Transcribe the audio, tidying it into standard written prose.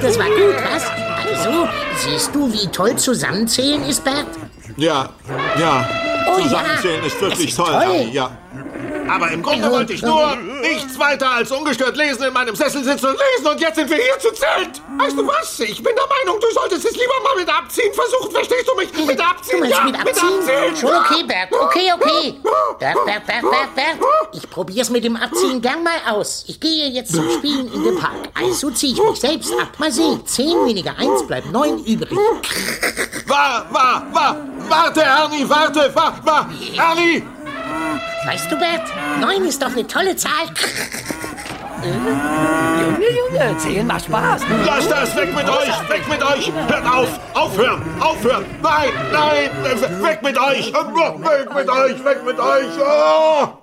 das war gut, was? Also, siehst du, wie toll Zusammenzählen ist, Bert? Ja. Oh Zusammenzählen ja, ist wirklich das ist toll, Ernie, ja. Aber im Grunde wollte ich nur nichts weiter als ungestört lesen, in meinem Sessel sitzen und lesen. Und jetzt sind wir hier zu zweit. Weißt du was? Ich bin der Meinung, du solltest es lieber mal mit Abziehen versuchen. Verstehst du mich? Mit Abziehen, Du meinst ja, mit Abziehen? Schon okay, Bert. Okay. Bert. Ich probier's mit dem Abziehen gern mal aus. Ich gehe jetzt zum Spielen in den Park. Also zieh ich mich selbst ab. Mal sehen. 10 weniger 1 bleibt 9 übrig. Warte, Ernie, warte. Ernie! Weißt du, Bert, 9 ist doch eine tolle Zahl. Junge, zählen macht Spaß. Lass das, weg mit euch. Hört auf, aufhören. Nein, weg mit euch. Oh!